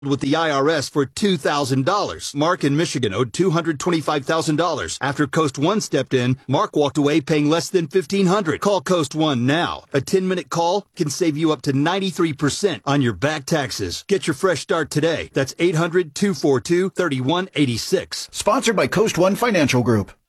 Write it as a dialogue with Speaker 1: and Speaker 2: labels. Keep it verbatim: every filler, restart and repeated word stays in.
Speaker 1: with the I R S for two thousand dollars. Mark in Michigan owed two hundred twenty-five thousand dollars. After Coast One stepped in, Mark walked away paying less than fifteen hundred dollars. Call Coast One now. A ten-minute call can save you up to ninety-three percent on your back taxes. Get your fresh start today. That's eight hundred, two four two, three one eight six.
Speaker 2: Sponsored by Coast One Financial Group.